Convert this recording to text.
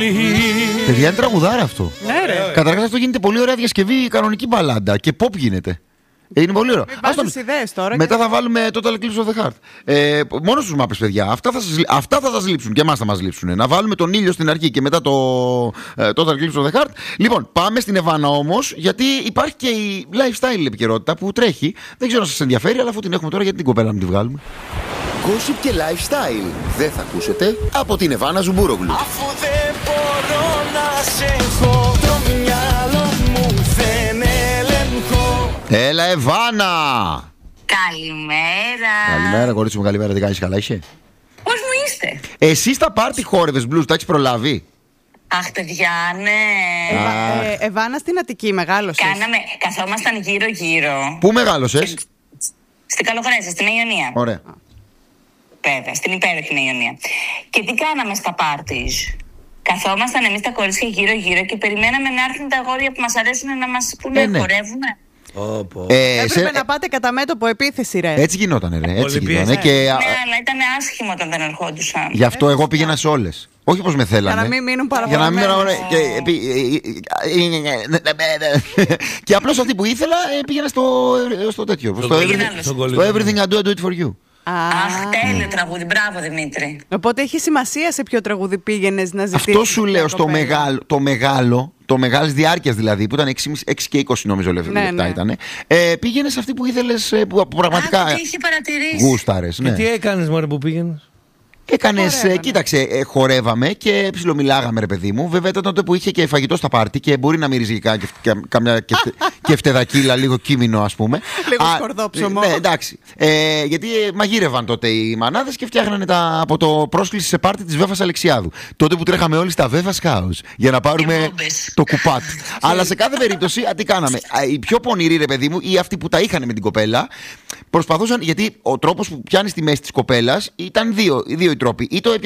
πόλη. Παιδιά, είναι τραγουδάρα αυτό. Ναι, ρε. Καταρχάς αυτό γίνεται πολύ ωραία διασκευή, κανονική μπαλάντα. Και pop γίνεται. Είναι πολύ ωραίο. Βάζεις ιδέες τώρα. Μετά θα βάλουμε Total Eclipse of the Heart. Μόνο στους μάπες, παιδιά. Αυτά θα σας λείψουν και εμάς θα μας λείψουν. Να βάλουμε τον ήλιο στην αρχή και μετά το Total Eclipse of the Heart. Λοιπόν, πάμε στην Εβάνα όμως, γιατί υπάρχει και η lifestyle επικαιρότητα που τρέχει. Δεν ξέρω αν σας ενδιαφέρει, αλλά αφού την έχουμε τώρα, γιατί την κοπέλα να τη βγάλουμε. Gossip και lifestyle. Δεν θα ακούσετε από την Εβάνα Ζουμπουρόγλου. Αφού δεν μπορώ να σε έχω, το μυαλό μου δεν ελεγχώ. Έλα, Εβάνα! Καλημέρα. Καλημέρα, κορίτσι μου, καλημέρα. Τι κάνεις, καλά είσαι? Πώς μου είστε? Εσύ στα πάρτι χόρευες blues, τα έχεις προλάβει? Αχ, παιδιά, ναι. Εβάνα στην Αττική, μεγάλωσες. Καθόμασταν γύρω-γύρω. Πού μεγάλωσες? Στην Καλοχωρέσα, στην Αιωνία. Ωραία. Βέβαια, στην υπέροχη Αιωνία. Και τι κάναμε στα πάρτις? Καθόμασταν εμείς τα κορίτσια γύρω-γύρω και περιμέναμε να έρθουν τα αγόρια που μας αρέσουν να μας πούνε ναι. χορεύουμε. Έπρεπε να πάτε κατά μέτωπο επίθεση, ρε. Έτσι γινότανε, ρε. Έτσι γινότανε. Ναι, αλλά ήταν άσχημο όταν δεν ερχόντουσαν. Γι' αυτό εγώ πήγαινα σε όλες. Όχι πως με θέλανε. Για να μην μείνουν παραπονεμένοι. Και απλώς αυτή που ήθελα πήγαινα στο τέτοιο. Στο Everything I Do it for you. Αχ, τέλειο τραγούδι. Μπράβο, Δημήτρη. Οπότε έχει σημασία σε ποιο τραγούδι πήγαινες να ζητήσεις. Αυτό σου λέω στο μεγάλο. Το μεγάλης διάρκειας δηλαδή, που ήταν 6 και 20 νομίζω λεπτά ήταν. Πήγαινε σε αυτή που ήθελες, που πραγματικά γούσταρες. Και τι έκανες, μωρέ, που πήγαινες? Κοίταξε, χορεύαμε και ψιλομιλάγαμε, ρε παιδί μου. Βέβαια ήταν τότε που είχε και φαγητό στα πάρτι και μπορεί να μυρίζει καμιά κεφτεδακίλα, λίγο κείμενο, ας πούμε. Λίγο σκορδόψωμο. Ναι, εντάξει. Γιατί μαγείρευαν τότε οι μανάδες και φτιάχνανε από το πρόσκληση σε πάρτι της Βέβας Αλεξιάδου. Τότε που τρέχαμε όλοι στα Βέβας House για να πάρουμε το κουπάτ. Αλλά σε κάθε περίπτωση, τι κάναμε? Οι πιο πονηροί, ρε παιδί μου, ή αυτοί που τα είχαν με την κοπέλα, προσπαθούσαν, γιατί ο τρόπος που πιάνει τη μέση της κοπέλας ήταν δύο οι τρόποι. Ή το